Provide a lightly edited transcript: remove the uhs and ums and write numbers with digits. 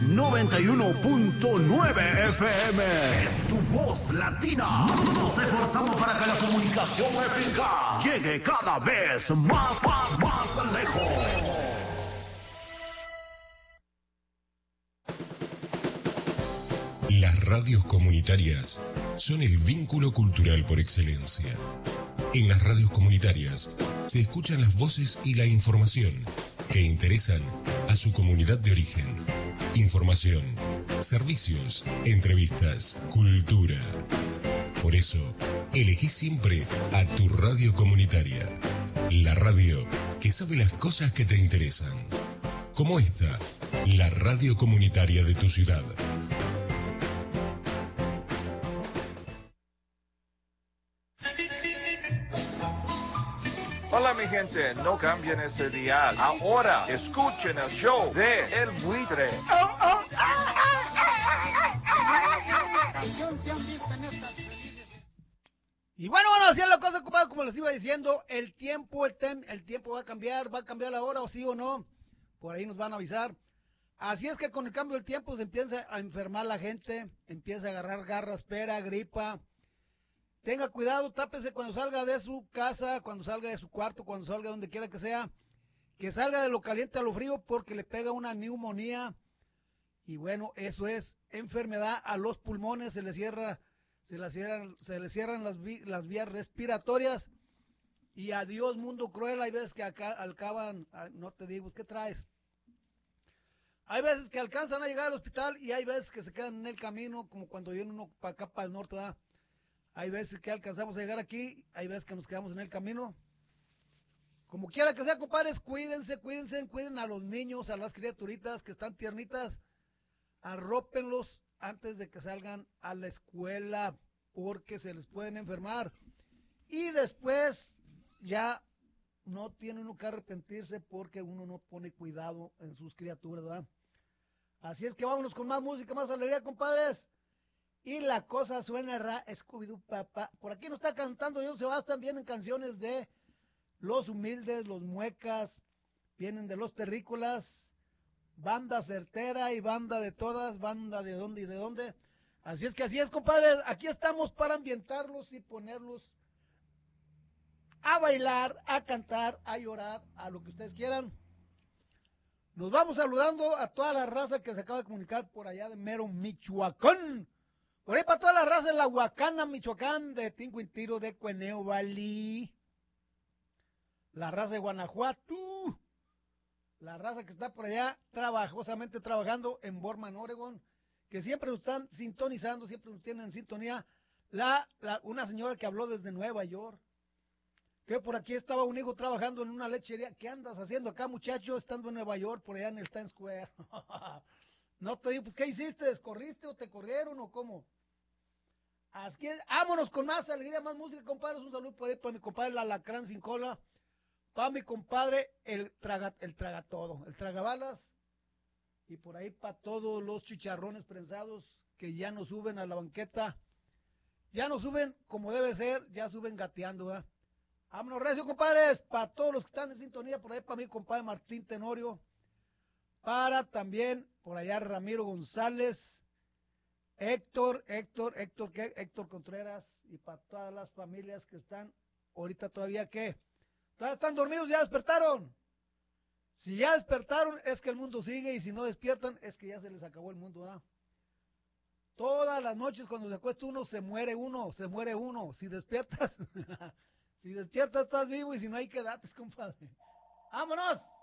91.9 FM. Es tu voz latina. Nos esforzamos para que la comunicación eficaz llegue cada vez más lejos. Las radios comunitarias son el vínculo cultural por excelencia. En las radios comunitarias se escuchan las voces y la información que interesan a su comunidad de origen. Información, servicios, entrevistas, cultura. Por eso, elegí siempre a tu radio comunitaria. La radio que sabe las cosas que te interesan. Como esta, la radio comunitaria de tu ciudad. Hola mi gente, no cambien ese dial. Ahora escuchen el show de El Buitre. Y bueno, así es la cosa, compadre, como les iba diciendo, el tiempo va a cambiar la hora, o sí o no, por ahí nos van a avisar. Así es que con el cambio del tiempo se empieza a enfermar la gente, empieza a agarrar garraspera, gripa. Tenga cuidado, tápese cuando salga de su casa, cuando salga de su cuarto, cuando salga donde quiera que sea. Que salga de lo caliente a lo frío porque le pega una neumonía. Y bueno, eso es enfermedad a los pulmones, se le cierran las vías respiratorias. Y adiós, mundo cruel. Hay veces que acá acaban, no te digo, ¿qué traes? Hay veces que alcanzan a llegar al hospital y hay veces que se quedan en el camino, como cuando viene uno para acá, para el norte, ¿verdad? Hay veces que alcanzamos a llegar aquí, hay veces que nos quedamos en el camino. Como quiera que sea, compadres, cuiden a los niños, a las criaturitas que están tiernitas, arrópenlos antes de que salgan a la escuela, porque se les pueden enfermar. Y después ya no tiene uno que arrepentirse porque uno no pone cuidado en sus criaturas, ¿verdad? Así es que vámonos con más música, más alegría, compadres. Y la cosa suena Scooby-Doo, papá. Por aquí nos está cantando John Sebastián, vienen canciones de Los Humildes, Los Muecas, vienen de Los Terrícolas, Banda Certera y Banda de Todas, Banda de dónde y de dónde. Así es que así es, compadres, aquí estamos para ambientarlos y ponerlos a bailar, a cantar, a llorar, a lo que ustedes quieran. Nos vamos saludando a toda la raza que se acaba de comunicar por allá de Mero, Michoacán. Por ahí para toda la raza de La Huacana, Michoacán, de Tincuintiro, de Cueneo, Bali. La raza de Guanajuato. La raza que está por allá trabajosamente trabajando en Borman, Oregon. Que siempre nos están sintonizando, siempre nos tienen en sintonía. Una señora que habló desde Nueva York. Que por aquí estaba un hijo trabajando en una lechería. ¿Qué andas haciendo acá, muchacho, estando en Nueva York, por allá en el Times Square? No te digo, pues, ¿qué hiciste? ¿Corriste o te corrieron o cómo? Así que vámonos con más alegría, más música, compadres. Un saludo por ahí para mi compadre el Alacrán sin cola. Para mi compadre el traga todo, el tragabalas. Y por ahí para todos los chicharrones prensados que ya no suben a la banqueta. Ya no suben como debe ser, ya suben gateando, ¿verdad? Vámonos, recio, compadres. Para todos los que están en sintonía, por ahí para mi compadre Martín Tenorio. Para también por allá Ramiro González. Héctor Contreras, y para todas las familias que están ahorita todavía, ¿qué? ¿Todavía están dormidos? ¿Ya despertaron? Si ya despertaron, es que el mundo sigue, y si no despiertan, es que ya se les acabó el mundo, ¿verdad? Todas las noches cuando se acuesta uno, se muere uno. Si despiertas, si despiertas estás vivo, y si no hay que date, compadre. ¡Vámonos!